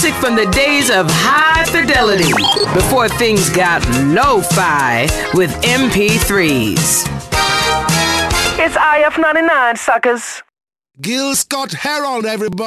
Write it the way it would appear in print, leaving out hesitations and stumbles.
music from the days of high fidelity, before things got lo-fi with MP3s. It's IF99, suckers. Gil Scott Heron, everybody.